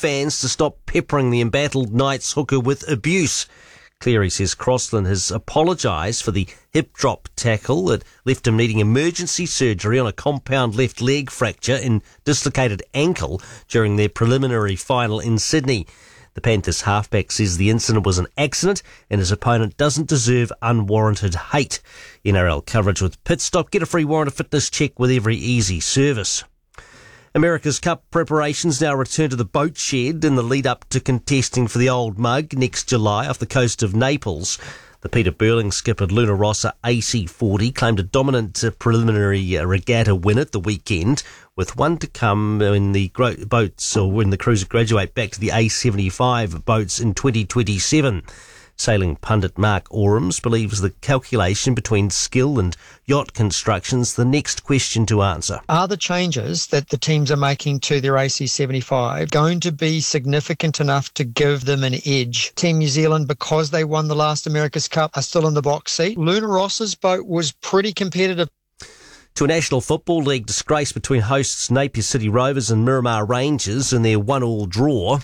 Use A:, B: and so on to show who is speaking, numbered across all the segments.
A: fans to stop peppering the embattled Knights hooker with abuse. Cleary says Crossland has apologised for the hip drop tackle that left him needing emergency surgery on a compound left leg fracture and dislocated ankle during their preliminary final in Sydney. The Panthers halfback says the incident was an accident and his opponent doesn't deserve unwarranted hate. NRL coverage with Pitstop. Get a free warrant of fitness check with every easy service. America's Cup preparations now return to the boat shed in the lead-up to contesting for the Old Mug next July off the coast of Naples. The Peter Burling skippered Luna Rossa AC40 claimed a dominant preliminary regatta win at the weekend, with one to come when the boats or when the crews graduate back to the A75 boats in 2027. Sailing pundit Mark Orams believes the calculation between skill and yacht construction's the next question to answer.
B: Are the changes that the teams are making to their AC75 going to be significant enough to give them an edge? Team New Zealand, because they won the last America's Cup, are still in the box seat. Luna Rossa's boat was pretty competitive.
A: To a National Football League disgrace between hosts Napier City Rovers and Miramar Rangers in their 1-1 draw.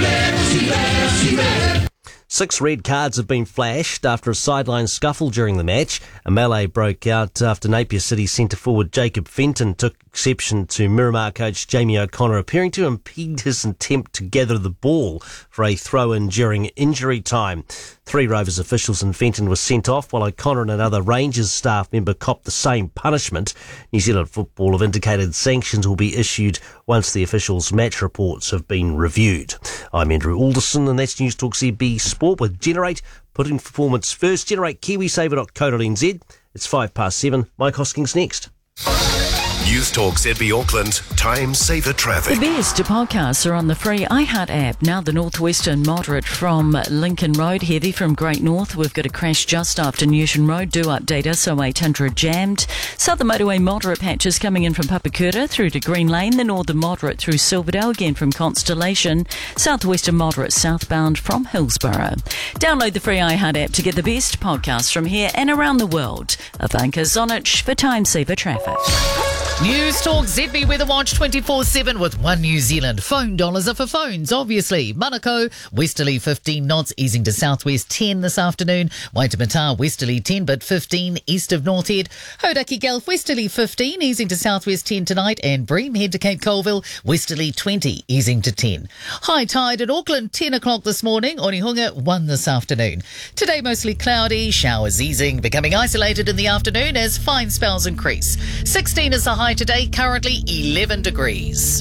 A: 6 red cards have been flashed after a sideline scuffle during the match. A melee broke out after Napier City centre-forward Jacob Fenton took exception to Miramar coach Jamie O'Connor appearing to impede his attempt to gather the ball for a throw-in during injury time. 3 Rovers officials and Fenton were sent off, while O'Connor and another Rangers staff member copped the same punishment. New Zealand Football have indicated sanctions will be issued once the officials' match reports have been reviewed. I'm Andrew Alderson, and that's News Talk ZB Sport with Generate, putting performance first. Generate, KiwiSaver.co.nz. It's 7:05. Mike Hoskins next.
C: News Talk ZB Auckland, Time Saver Traffic.
D: The best podcasts are on the free iHeart app. Now the northwestern moderate from Lincoln Road, heavy from Great North. We've got a crash just after Newton Road. Do update us, 0800 jammed. Southern motorway moderate patches coming in from Papakura through to Green Lane. The northern moderate through Silverdale, again from Constellation. Southwestern moderate southbound from Hillsborough. Download the free iHeart app to get the best podcasts from here and around the world. Thank Zonich for Time Saver Traffic.
E: News Talk ZB Weather Watch 24/7 with One New Zealand. Phone dollars are for phones, obviously. Manukau, westerly 15 knots, easing to southwest 10 this afternoon. Waitemata, westerly 10 but 15 east of North Head. Hodaki Gulf, westerly 15, easing to southwest 10 tonight. And Bream, head to Cape Colville, westerly 20, easing to 10. High tide at Auckland, 10 o'clock this morning. Onehunga, 1 this afternoon. Today mostly cloudy, showers easing, becoming isolated in the afternoon as fine spells increase. 16 is the high today, currently 11 degrees.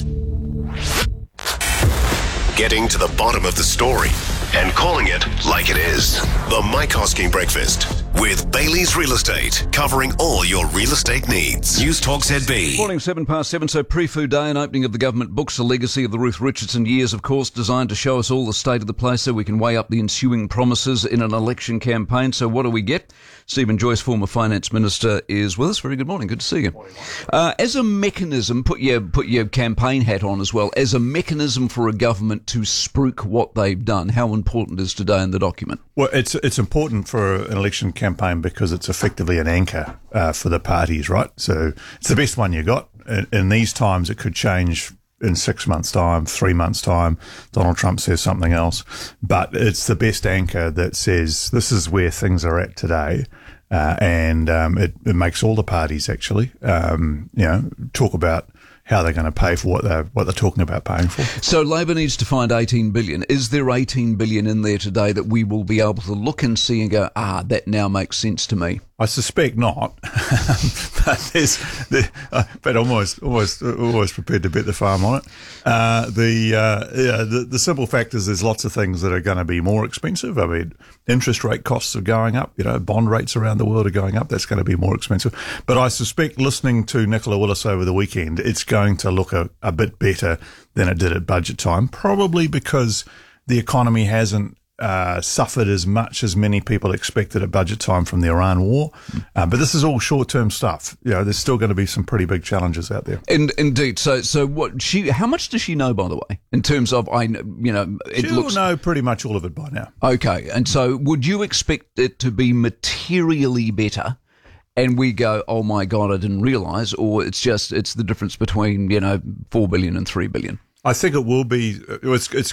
C: Getting to the bottom of the story and calling it like it is. The Mike Hosking Breakfast with Bailey's Real Estate, covering all your real estate needs. News Talk ZB.
F: Morning, 7:07. So pre-food day and opening of the government books, a legacy of the Ruth Richardson years, of course, designed to show us all the state of the place so we can weigh up the ensuing promises in an election campaign. So what do we get? Stephen Joyce, former finance minister, is with us. Very good morning. Good to see you. As a mechanism, put your campaign hat on as well, as a mechanism for a government to spruik what they've done, how important is today in the document?
G: Well, it's important for an election campaign because it's effectively an anchor for the parties, right? So it's the best one you got. In these times, it could change in 6 months' time, 3 months' time. Donald Trump says something else. But it's the best anchor that says this is where things are at today. And it makes all the parties actually, talk about how they're going to pay for what they're talking about paying for.
F: So Labor needs to find 18 billion. Is there 18 billion in there today that we will be able to look and see and go, that now makes sense to me?
G: I suspect not, but almost prepared to bet the farm on it. The simple fact is there's lots of things that are going to be more expensive. I mean, interest rate costs are going up. Bond rates around the world are going up. That's going to be more expensive. But I suspect, listening to Nicola Willis over the weekend, it's going to look a bit better than it did at budget time, probably because the economy hasn't suffered as much as many people expected at budget time from the Iran war. But this is all short-term stuff. There's still going to be some pretty big challenges out there.
F: Indeed. So how much does she know, by the way, in terms of,
G: She'll know pretty much all of it by now. Okay.
F: And so would you expect it to be materially better? And we go, oh my God, I didn't realise, or it's the difference between, 4 billion and 3 billion?
G: I think it will be. It's